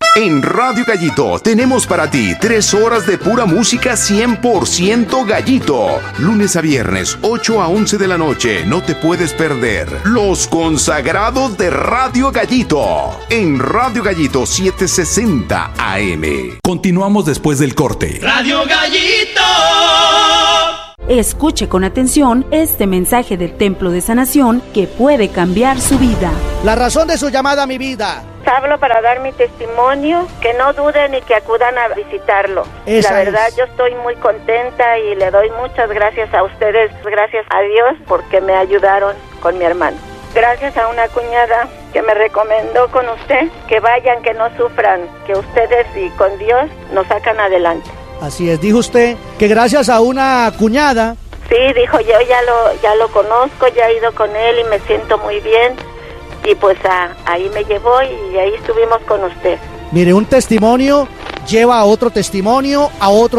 En Radio Gallito tenemos para ti 3 horas de pura música 100% Gallito. Lunes a viernes, 8 a 11 de la noche. No te puedes perder Los Consagrados de Radio Gallito. En Radio Gallito 760 AM. Continuamos después del corte. Radio Gallito. Escuche con atención este mensaje del Templo de Sanación que puede cambiar su vida. La razón de su llamada a mi vida. Hablo para dar mi testimonio, que no duden y que acudan a visitarlo. La verdad, yo estoy muy contenta y le doy muchas gracias a ustedes, gracias a Dios, porque me ayudaron con mi hermano. Gracias a una cuñada que me recomendó con usted, que vayan, que no sufran, que ustedes y con Dios nos sacan adelante. Así es, dijo usted que gracias a una cuñada. Sí, dijo, yo ya lo conozco, ya he ido con él y me siento muy bien. Y pues ahí me llevó y ahí estuvimos con usted. Mire, un testimonio lleva a otro testimonio,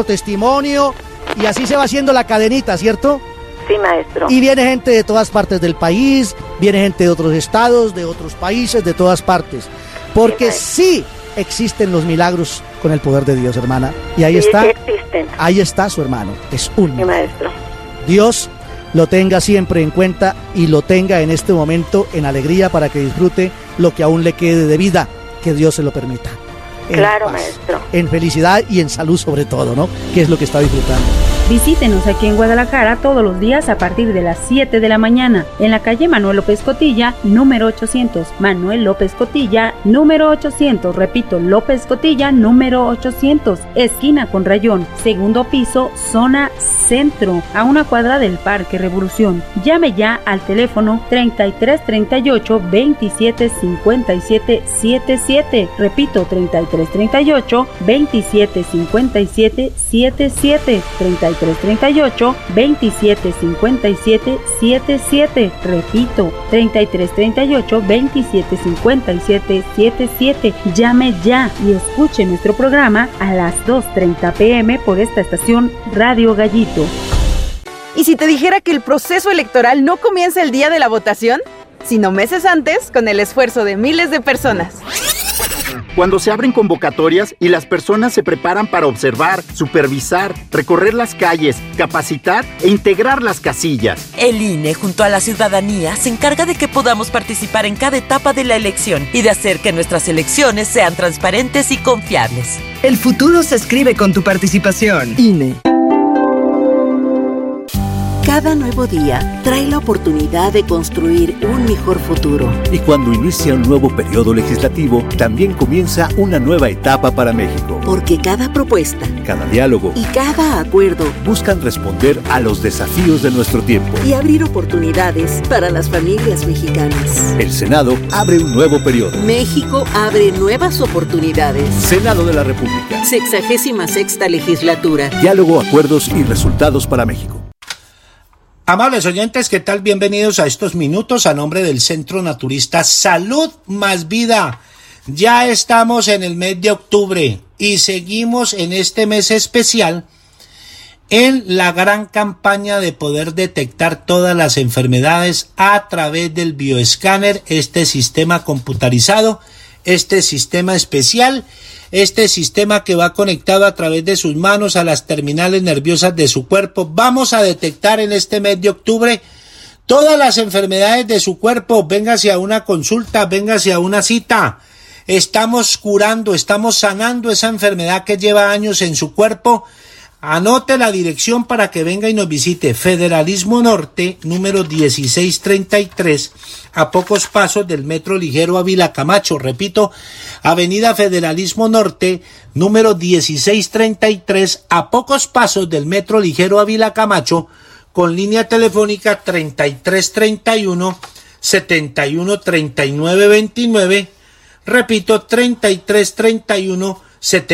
y así se va haciendo la cadenita, ¿cierto? Sí, maestro. Y viene gente de todas partes del país, viene gente de otros estados, de otros países, de todas partes. Porque sí existen los milagros con el poder de Dios, hermana. Y ahí está. Sí existen. Ahí está su hermano. Es un milagro. Sí, maestro. Dios lo tenga siempre en cuenta y lo tenga en este momento en alegría para que disfrute lo que aún le quede de vida, que Dios se lo permita. Claro, maestro. En felicidad y en salud sobre todo, ¿no? Que es lo que está disfrutando. Visítenos aquí en Guadalajara todos los días a partir de las 7 de la mañana, en la calle Manuel López Cotilla, número 800. Manuel López Cotilla, número 800. Repito, López Cotilla, número 800. Esquina con Rayón, segundo piso, zona centro, a una cuadra del Parque Revolución. Llame ya al teléfono 3338 27 57 77. Repito, 3338 27 57 77. 3338 27 57 77. Repito, 3338 27 57 77. Llame ya y escuche nuestro programa a las 2:30 p.m. por esta estación Radio Gallito. ¿Y si te dijera que el proceso electoral no comienza el día de la votación, sino meses antes, con el esfuerzo de miles de personas? Cuando se abren convocatorias y las personas se preparan para observar, supervisar, recorrer las calles, capacitar e integrar las casillas. El INE, junto a la ciudadanía, se encarga de que podamos participar en cada etapa de la elección y de hacer que nuestras elecciones sean transparentes y confiables. El futuro se escribe con tu participación. INE. Cada nuevo día trae la oportunidad de construir un mejor futuro. Y cuando inicia un nuevo periodo legislativo, también comienza una nueva etapa para México. Porque cada propuesta, cada diálogo y cada acuerdo buscan responder a los desafíos de nuestro tiempo y abrir oportunidades para las familias mexicanas. El Senado abre un nuevo periodo. México abre nuevas oportunidades. Senado de la República. 66ª legislatura. Diálogo, acuerdos y resultados para México. Amables oyentes, ¿qué tal? Bienvenidos a estos minutos a nombre del Centro Naturista Salud Más Vida. Ya estamos en el mes de octubre y seguimos en este mes especial en la gran campaña de poder detectar todas las enfermedades a través del bioescáner, este sistema computarizado, este sistema especial, este sistema que va conectado a través de sus manos a las terminales nerviosas de su cuerpo. Vamos a detectar en este mes de octubre todas las enfermedades de su cuerpo. Véngase a una consulta, véngase a una cita. Estamos curando, estamos sanando esa enfermedad que lleva años en su cuerpo. Anote la dirección para que venga y nos visite. Federalismo Norte, número 1633, a pocos pasos del Metro Ligero Ávila Camacho. Repito, Avenida Federalismo Norte, número 1633, a pocos pasos del Metro Ligero Ávila Camacho, con línea telefónica 3331 713929. Repito, 3331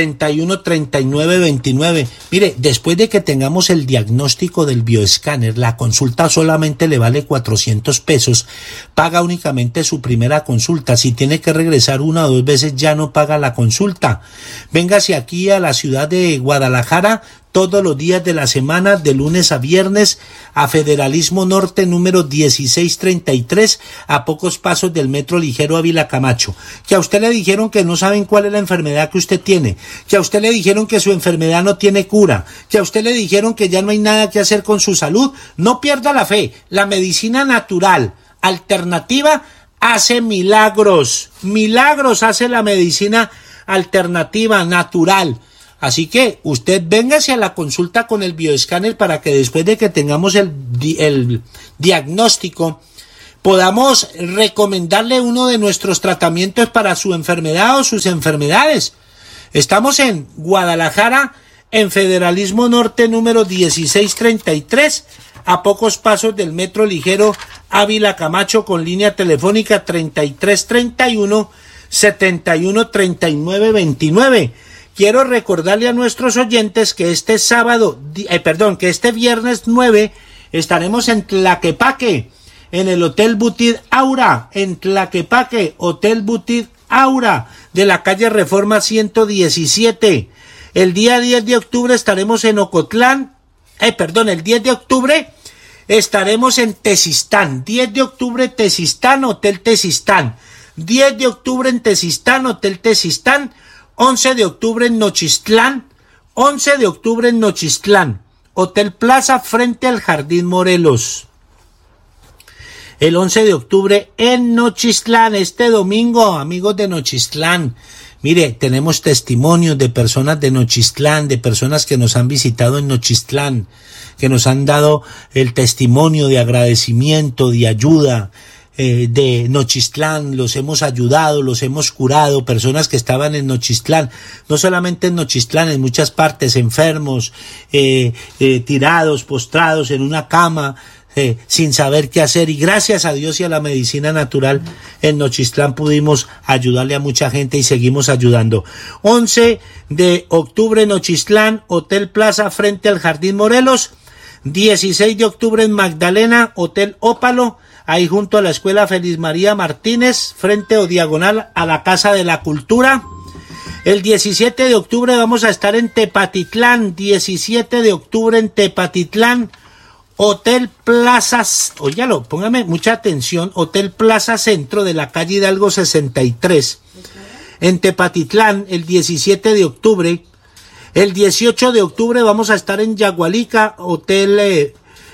713929. Mire, después de que tengamos el diagnóstico del bioescáner, la consulta solamente le vale 400 pesos. Paga únicamente su primera consulta. Si tiene que regresar 1 o 2 veces, ya no paga la consulta. Véngase aquí a la ciudad de Guadalajara. todos los días de la semana, de lunes a viernes, a Federalismo Norte número 1633, a pocos pasos del Metro Ligero Ávila Camacho. Que a usted le dijeron que no saben cuál es la enfermedad que usted tiene, que a usted le dijeron que su enfermedad no tiene cura, que a usted le dijeron que ya no hay nada que hacer con su salud. No pierda la fe. La medicina natural alternativa hace milagros. Milagros hace la medicina alternativa natural. Así que usted véngase a la consulta con el bioescáner para que después de que tengamos el diagnóstico podamos recomendarle uno de nuestros tratamientos para su enfermedad o sus enfermedades. Estamos en Guadalajara, en Federalismo Norte número 1633, a pocos pasos del Metro Ligero Ávila Camacho, con línea telefónica 3331 713929. Quiero recordarle a nuestros oyentes que este viernes 9 estaremos en Tlaquepaque, en el Hotel Boutique Aura, en Tlaquepaque, Hotel Boutique Aura, de la calle Reforma 117. El día 10 de octubre estaremos en el 10 de octubre estaremos en Tezistán. 10 de octubre Tezistán, Hotel Tezistán. 10 de octubre en Tezistán, Hotel Tezistán. 11 de octubre en Nochistlán. 11 de octubre en Nochistlán, Hotel Plaza frente al Jardín Morelos. El 11 de octubre en Nochistlán, este domingo, amigos de Nochistlán. Mire, tenemos testimonios de personas de Nochistlán, de personas que nos han visitado en Nochistlán, que nos han dado el testimonio de agradecimiento, de ayuda, de Nochistlán. Los hemos ayudado, los hemos curado, personas que estaban en Nochistlán, no solamente en Nochistlán, en muchas partes, enfermos, tirados, postrados en una cama, sin saber qué hacer, y gracias a Dios y a la medicina natural en Nochistlán pudimos ayudarle a mucha gente y seguimos ayudando. 11 de octubre en Nochistlán, Hotel Plaza frente al Jardín Morelos. 16 de octubre en Magdalena, Hotel Ópalo, ahí junto a la Escuela Feliz María Martínez, frente o diagonal a la Casa de la Cultura. El 17 de octubre vamos a estar en Tepatitlán, 17 de octubre en Tepatitlán, Hotel Plazas, óyalo, póngame mucha atención, Hotel Plaza Centro de la calle Hidalgo 63, en Tepatitlán, el 17 de octubre. El 18 de octubre vamos a estar en Yagualica, Hotel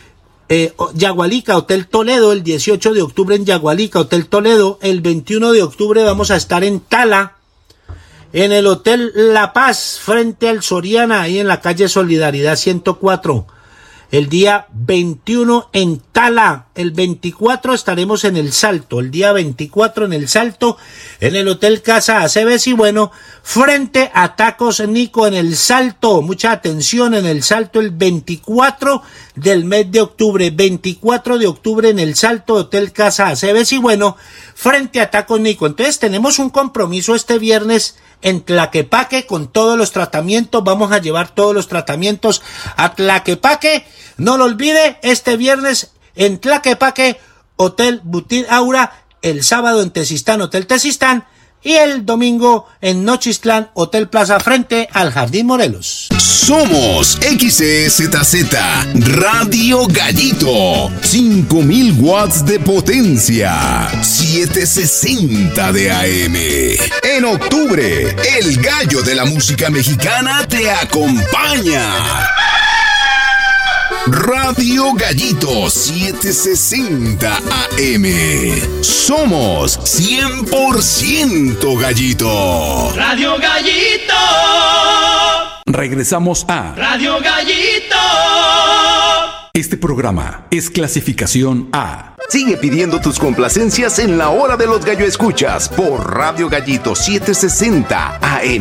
Toledo, el 18 de octubre en Yagualica, Hotel Toledo. El 21 de octubre vamos a estar en Tala, en el Hotel La Paz, frente al Soriana, ahí en la calle Solidaridad 104. El día 21 en Tala, el 24 estaremos en El Salto, el día 24 en El Salto, en el Hotel Casa Aceves y bueno, frente a Tacos Nico en El Salto. Mucha atención, en El Salto el 24 del mes de octubre, 24 de octubre en El Salto, Hotel Casa Aceves y bueno, frente a Tacos Nico. Entonces tenemos un compromiso este viernes en Tlaquepaque con todos los tratamientos. Vamos a llevar todos los tratamientos a Tlaquepaque. No lo olvide, este viernes en Tlaquepaque, Hotel Boutique Aura, el sábado en Tezistán, Hotel Tezistán, y el domingo en Nochistlán, Hotel Plaza frente al Jardín Morelos. Somos XEZZ Radio Gallito, 5000 watts de potencia, 760 de AM. En octubre, el gallo de la música mexicana te acompaña. Radio Gallito 760 AM. Somos 100% Gallito. Radio Gallito. Regresamos a Radio Gallito. Este programa es clasificación A. Sigue pidiendo tus complacencias en la hora de los gallo escuchas por Radio Gallito 760 AM.